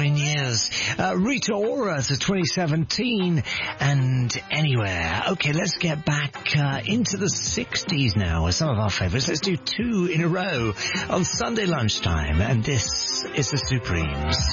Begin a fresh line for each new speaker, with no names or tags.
9 years. Rita Ora to 2017 and Anywhere. Okay, let's get back into the 60s now with some of our favourites. Let's do two in a row on Sunday lunchtime, and this is the Supremes.